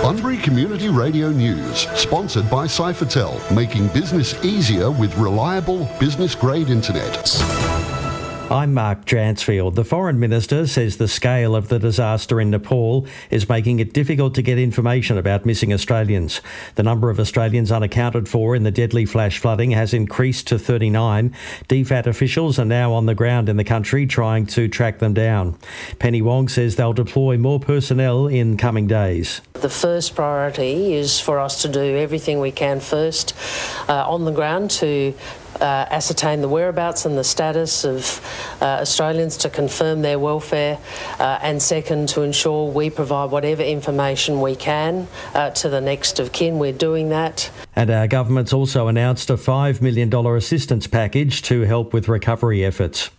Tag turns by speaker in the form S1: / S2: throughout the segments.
S1: Bunbury Community Radio News, sponsored by Cyphertel, making business easier with reliable business-grade internet.
S2: I'm Mark Dransfield. The Foreign Minister says the scale of the disaster in Nepal is making it difficult to get information about missing Australians. The number of Australians unaccounted for in the deadly flash flooding has increased to 39. DFAT officials are now on the ground in the country trying to track them down. Penny Wong says they'll deploy more personnel in coming days.
S3: The first priority is for us to do everything we can first on the ground to ascertain the whereabouts and the status of Australians, to confirm their welfare, and second, to ensure we provide whatever information we can to the next of kin. We're doing that.
S2: And our government's also announced a $5 million assistance package to help with recovery efforts.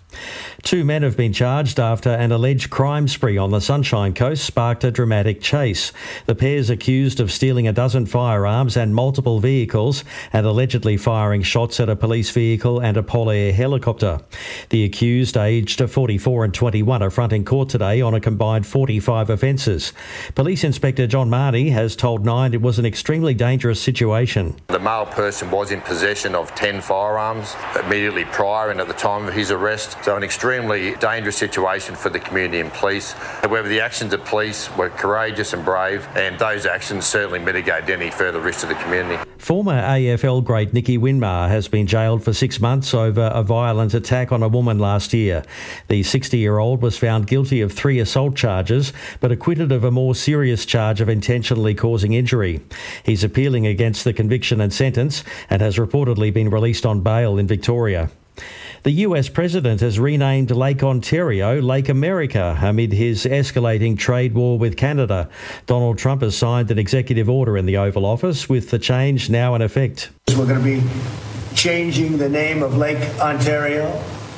S2: 2 men have been charged after an alleged crime spree on the Sunshine Coast sparked a dramatic chase. The pair's accused of stealing a dozen firearms and multiple vehicles and allegedly firing shots at a police vehicle and a Polair helicopter. The accused, aged 44 and 21, are fronting court today on a combined 45 offences. Police Inspector John Marnie has told Nine it was an extremely dangerous situation.
S4: The male person was in possession of 10 firearms immediately prior and at the time of his arrest. So an extremely dangerous situation for the community and police. However, the actions of police were courageous and brave, and those actions certainly mitigate any further risk to the community.
S2: Former AFL great Nicky Winmar has been jailed for 6 months over a violent attack on a woman last year. The 60-year-old was found guilty of 3 assault charges, but acquitted of a more serious charge of intentionally causing injury. He's appealing against the conviction and sentence and has reportedly been released on bail in Victoria. The US President has renamed Lake Ontario Lake America amid his escalating trade war with Canada. Donald Trump has signed an executive order in the Oval Office with the change now in effect.
S5: We're going to be changing the name of Lake Ontario,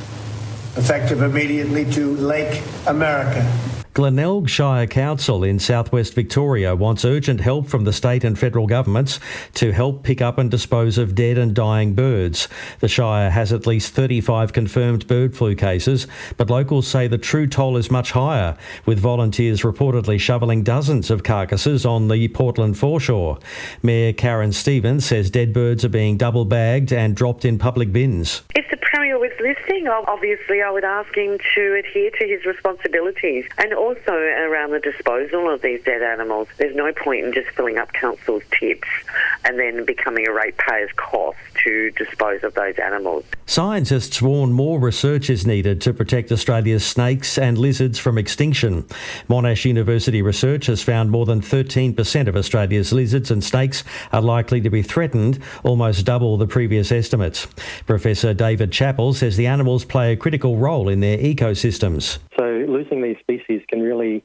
S5: effective immediately, to Lake America.
S2: Glenelg Shire Council in southwest Victoria wants urgent help from the state and federal governments to help pick up and dispose of dead and dying birds. The Shire has at least 35 confirmed bird flu cases, but locals say the true toll is much higher, with volunteers reportedly shoveling dozens of carcasses on the Portland foreshore. Mayor Karen Stevens says dead birds are being double bagged and dropped in public bins.
S6: If the Premier was listening, obviously I would ask him to adhere to his responsibilities, and also around the disposal of these dead animals. There's no point in just filling up council's tips and then becoming a ratepayer's cost to dispose of those animals.
S2: Scientists warn more research is needed to protect Australia's snakes and lizards from extinction. Monash University research has found more than 13% of Australia's lizards and snakes are likely to be threatened, almost double the previous estimates. Professor David Chappell says the animals play a critical role in their ecosystems.
S7: So losing these species can really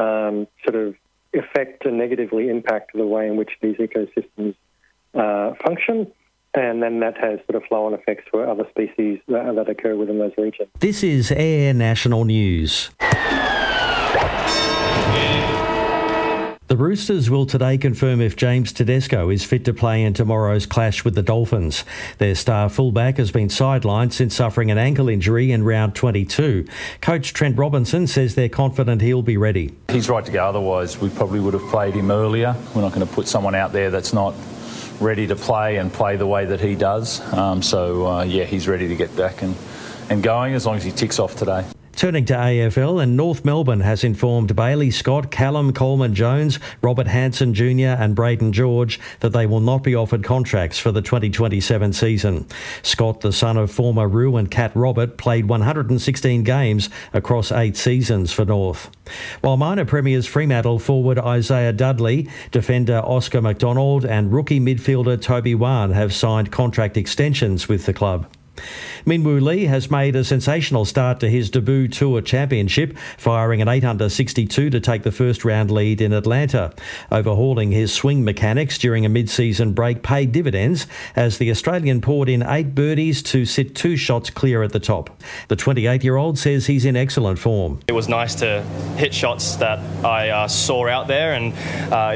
S7: sort of affect and negatively impact the way in which these ecosystems function, and then that has sort of flow-on effects for other species that occur within those regions.
S2: This is Air National News. The Roosters will today confirm if James Tedesco is fit to play in tomorrow's clash with the Dolphins. Their star fullback has been sidelined since suffering an ankle injury in round 22. Coach Trent Robinson says they're confident he'll be ready.
S8: He's right to go, otherwise we probably would have played him earlier. We're not going to put someone out there that's not ready to play and play the way that he does. He's ready to get back and going as long as he ticks off today.
S2: Turning to AFL, and North Melbourne has informed Bailey Scott, Callum Coleman-Jones, Robert Hanson Jr. and Braden George that they will not be offered contracts for the 2027 season. Scott, the son of former Roo and Cat Robert, played 116 games across 8 seasons for North. While minor premiers Fremantle forward Isaiah Dudley, defender Oscar McDonald and rookie midfielder Toby Wan have signed contract extensions with the club. Minwoo Lee has made a sensational start to his debut tour championship, firing an 8-under-62 to take the first round lead in Atlanta. Overhauling his swing mechanics during a mid-season break paid dividends as the Australian poured in 8 birdies to sit 2 shots clear at the top. The 28-year-old says he's in excellent form.
S9: It was nice to hit shots that I saw out there, and